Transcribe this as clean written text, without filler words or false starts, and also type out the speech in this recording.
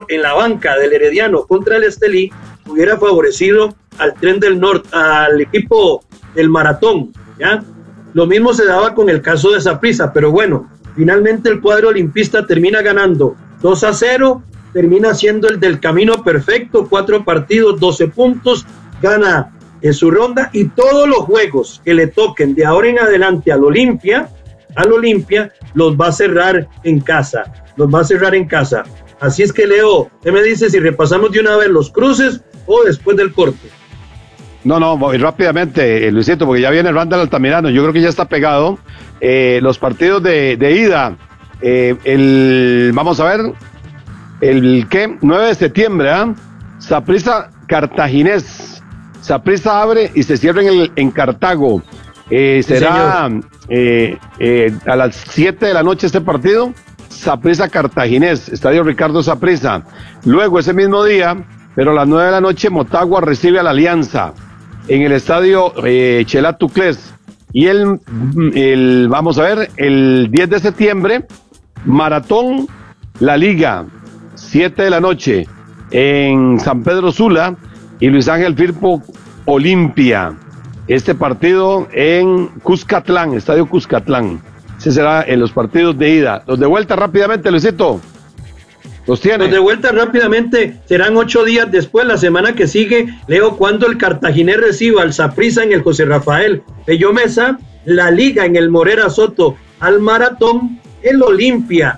en la banca del Herediano contra el Estelí hubiera favorecido al Tren del Norte, al equipo del Maratón, ¿ya? Lo mismo se daba con el caso de Saprissa, pero bueno, finalmente el cuadro olimpista termina ganando 2-0, termina siendo el del camino perfecto, 4 partidos, 12 puntos, gana en su ronda, y todos los juegos que le toquen de ahora en adelante al Olimpia los va a cerrar en casa, Así es que, Leo, usted me dice si repasamos de una vez los cruces o después del corte. No, voy rápidamente, Luisito, porque ya viene Randall Altamirano, yo creo que ya está pegado. Los partidos de ida, vamos a ver, el 9 de septiembre, Saprissa Cartaginés. Saprissa abre y se cierra en Cartago. Será a las 7 de la noche este partido, Saprissa Cartaginés, Estadio Ricardo Saprissa. Luego ese mismo día, pero a las 9 de la noche, Motagua recibe a la Alianza en el Estadio Chelat Tuclés. Y vamos a ver, el 10 de septiembre, Maratón, La Liga, 7 de la noche en San Pedro Sula, y Luis Ángel Firpo, Olimpia. Este partido en Cuscatlán, Estadio Cuscatlán. Ese será en los partidos de ida. Los de vuelta rápidamente, Luisito. Los tiene. Los de vuelta rápidamente serán 8 días después, la semana que sigue, Leo, cuando el Cartaginés reciba al Saprissa en el José Rafael Pello Mesa, La Liga en el Morera Soto al Maratón, el Olimpia